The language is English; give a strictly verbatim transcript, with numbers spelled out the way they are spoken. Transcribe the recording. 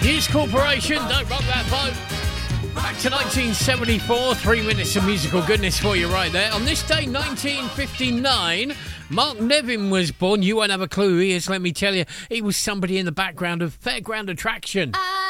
News Corporation, don't rock that boat. Back to nineteen seventy-four, three minutes of musical goodness for you right there. On this day, nineteen fifty-nine, Mark Nevin was born. You won't have a clue who he is, let me tell you. He was somebody in the background of Fairground Attraction. I